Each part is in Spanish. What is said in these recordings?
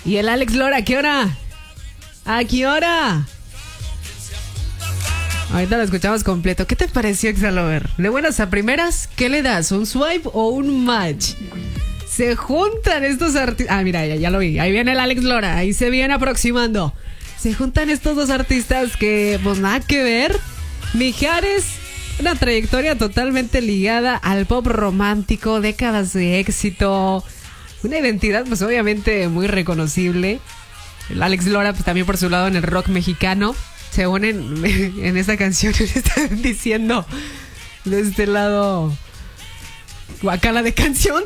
¿Y el Alex Lora, a qué hora? ¿A qué hora? Ahorita lo escuchamos completo. ¿Qué te pareció, Exalover? De buenas a primeras, ¿qué le das? ¿Un swipe o un match? Se juntan estos artistas. Ah, mira, ya lo vi. Ahí viene el Alex Lora. Ahí se viene aproximando. Se juntan estos dos artistas que, pues nada que ver. Mijares, una trayectoria totalmente ligada al pop romántico, décadas de éxito. Una identidad, pues obviamente muy reconocible. El Alex Lora, pues también por su lado en el rock mexicano. Se unen en esta canción, están diciendo de este lado guacala de canción.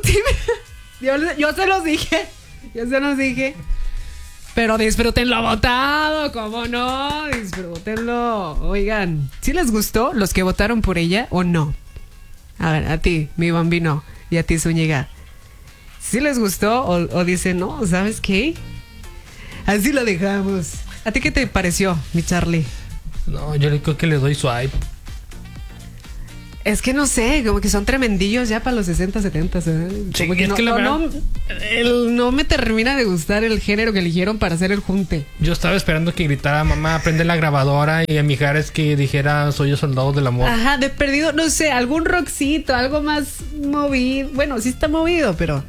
Yo se los dije. Pero disfrútenlo votado, ¿cómo no? Disfrútenlo. Oigan, ¿sí les gustó los que votaron por ella o no? A ver, a ti, mi bambino, y a ti, Zúñiga. ¿Sí les gustó o dicen, no, ¿sabes qué? Así lo dejamos. ¿A ti qué te pareció, mi Charlie? No, yo creo que le doy swipe. Es que no sé, como que son tremendillos ya para los 60, 70. Sí, como que no me termina de gustar el género que eligieron para hacer el junte. Yo estaba esperando que gritara mamá, prende la grabadora, y a Mijares que dijera soy el soldado del amor. Ajá, de perdido, no sé, algún rockcito, algo más movido. Bueno, sí está movido, pero,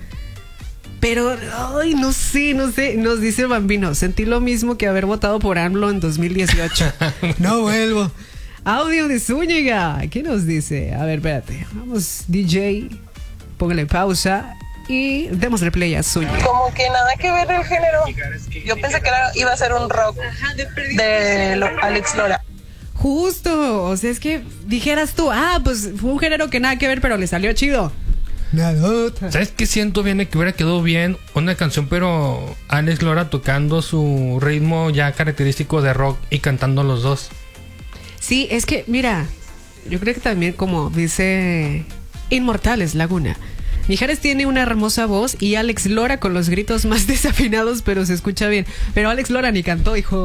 ay, no sé, nos dice el bambino, sentí lo mismo que haber votado por AMLO en 2018. No vuelvo. Audio de Zúñiga, ¿qué nos dice? A ver, espérate, vamos, DJ, póngale pausa y démosle play a Zúñiga. Como que nada que ver el género. Yo pensé que iba a ser un rock de Alex Lora. Justo, o sea, es que dijeras tú, pues fue un género que nada que ver, pero le salió chido. Nada. ¿Sabes qué siento bien? Que hubiera quedado bien una canción, pero Alex Lora tocando su ritmo ya característico de rock y cantando los dos. Sí, es que, mira, yo creo que también, como dice Inmortales Laguna, Mijares tiene una hermosa voz y Alex Lora con los gritos más desafinados, pero se escucha bien. Pero Alex Lora ni cantó, hijo.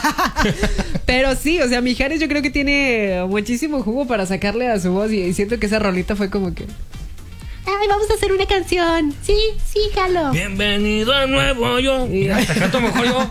Pero sí, o sea, Mijares yo creo que tiene muchísimo jugo para sacarle a su voz y siento que esa rolita fue como que... Ay, vamos a hacer una canción. Sí, jalo. Bienvenido a Nuevo Yo. Te canto mejor yo.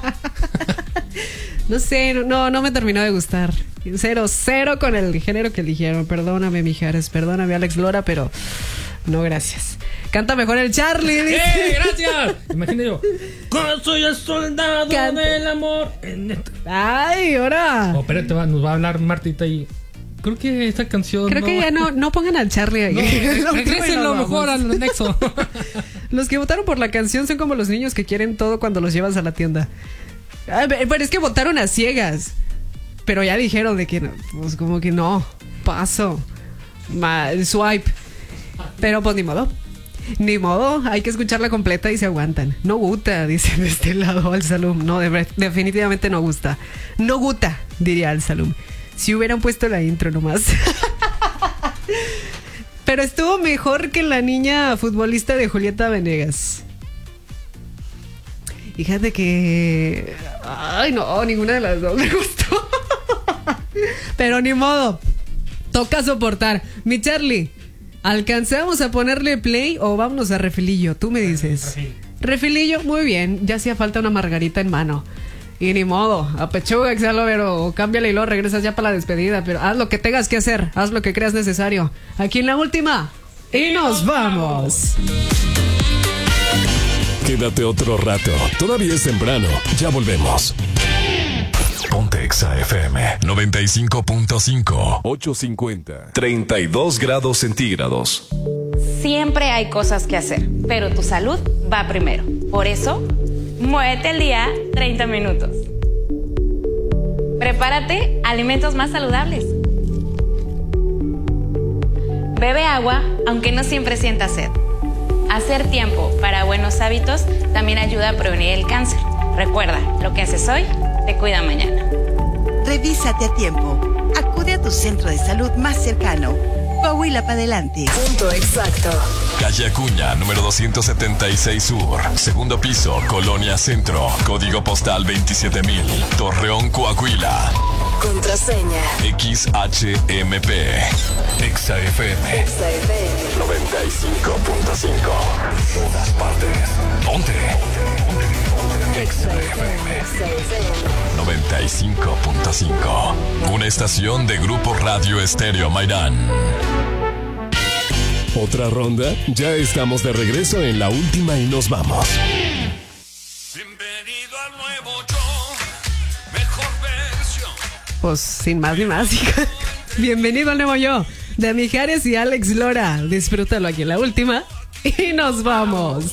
No sé, no me terminó de gustar. 0-0 con el género que eligieron. Perdóname, Mijares, perdóname, Alex Lora, pero no, gracias. Canta mejor el Charlie, dice. ¡Gracias! Imagínate yo. Soy el soldado del amor. Ay, ahora. Espérate, nos va a hablar Martita y... Creo que esta canción... Creo que ya no pongan al Charlie ahí. Regrésenlo mejor al nexo. Los que votaron por la canción son como los niños que quieren todo cuando los llevas a la tienda. Pero es que votaron a ciegas. Pero ya dijeron de que no, pues como que no, paso, swipe. Pero pues ni modo, hay que escucharla completa y se aguantan. No gusta, dice de este lado al Salum. No, definitivamente no gusta. No gusta, diría al Salum. Si hubieran puesto la intro nomás. Pero estuvo mejor que la niña futbolista de Julieta Venegas. Fíjate que... Ay, no, ninguna de las dos me gustó. Pero ni modo. Toca soportar. Mi Charlie, ¿alcanzamos a ponerle play o vámonos a refilillo? Tú me dices. Refilillo, muy bien. Ya hacía falta una margarita en mano. Y ni modo, a pechuga, Exalover, o cámbiale y luego regresas ya para la despedida. Pero haz lo que tengas que hacer, haz lo que creas necesario. Aquí en la última. Y nos vamos. Quédate otro rato. Todavía es temprano. Ya volvemos. Ponte Exa FM 95.5 850 32 grados centígrados. Siempre hay cosas que hacer, pero tu salud va primero. Por eso, muévete el día 30 minutos. Prepárate alimentos más saludables. Bebe agua, aunque no siempre sientas sed. Hacer tiempo para buenos hábitos también ayuda a prevenir el cáncer. Recuerda, lo que haces hoy te cuida mañana. Revísate a tiempo. Acude a tu centro de salud más cercano. Coahuila para adelante. Punto exacto. Calle Acuña, número 276 Sur. Segundo piso, Colonia Centro. Código postal 27000. Torreón, Coahuila. Contraseña XHMP. Exa FM. Exa FM 95.5. Todas partes. Ponte. 95.5. Una estación de Grupo Radio Estéreo Mairán. ¿Otra ronda? Ya estamos de regreso en la última y nos vamos. Bienvenido al nuevo yo, mejor versión. Pues sin más ni más, hija. Bienvenido al nuevo yo de Mijares y Alex Lora. Disfrútalo aquí en la última y nos vamos.